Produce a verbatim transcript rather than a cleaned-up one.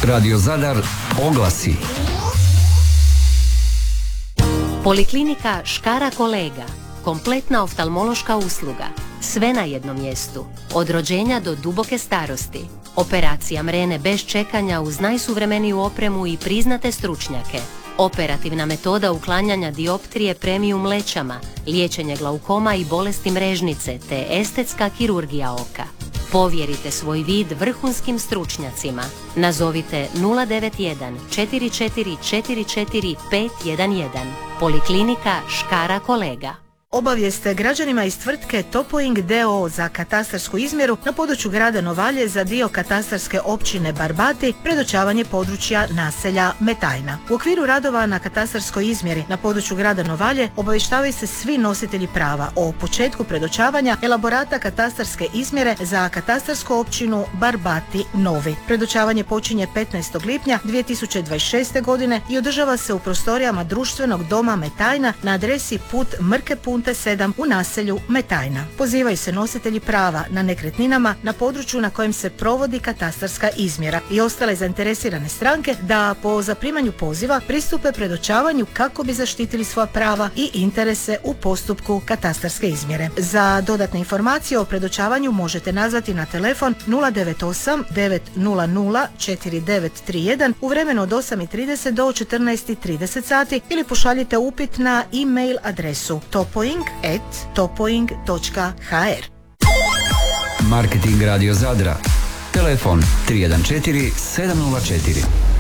Radio Zadar oglasi. Poliklinika Škara Kolega. Kompletna oftalmološka usluga. Sve na jednom mjestu. Od rođenja do duboke starosti. Operacija mrene bez čekanja uz najsuvremeniju opremu i priznate stručnjake. Operativna metoda uklanjanja dioptrije premium mlećama, liječenje glaukoma i bolesti mrežnice te estetska kirurgija oka. Povjerite svoj vid vrhunskim stručnjacima. Nazovite nula devet jedan četiri četiri četiri četiri pet jedan jedan. Poliklinika Škara Kolega. Obavijest građanima iz tvrtke Topoing d o o za katastarsku izmjeru na području grada Novalje za dio katastarske općine Barbati, predočavanje područja naselja Metajna. U okviru radova na katastarskoj izmjeri na području grada Novalje obavještavaju se svi nositelji prava o početku predočavanja elaborata katastarske izmjere za katastarsku općinu Barbati Novi. Predočavanje počinje petnaestog lipnja dvije tisuće dvadeset šeste. godine i održava se u prostorijama društvenog doma Metajna na adresi Put Mrke Punte sedam u naselju Metajna. Pozivaju se nositelji prava na nekretninama na području na kojem se provodi katastarska izmjera i ostale zainteresirane stranke da po zaprimanju poziva pristupe predočavanju kako bi zaštitili svoja prava i interese u postupku katastarske izmjere. Za dodatne informacije o predočavanju možete nazvati na telefon nula devet osam devet nula nula četiri devet tri jedan u vremenu od osam i trideset do četrnaest i trideset sati ili pošaljite upit na e-mail adresu topoing at topoing točka h r. Marketing Radio Zadra. Telefon tri jedan četiri sedam nula četiri.